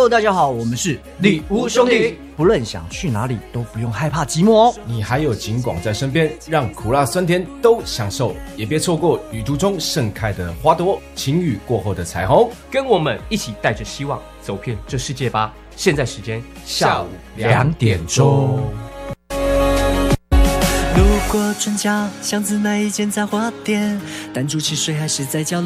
Hello， 大家好，我们是礼物兄弟， 不论想去哪里都不用害怕寂寞哦。 你还有景广在身边，让苦辣酸甜都享受，也别错过旅途中盛开的花朵，晴雨过后的彩虹。 跟我们一起带着希望走遍这世界吧！现在时间下午2点钟。 路过转角巷子那一间杂货店，弹珠汽水还是在角落。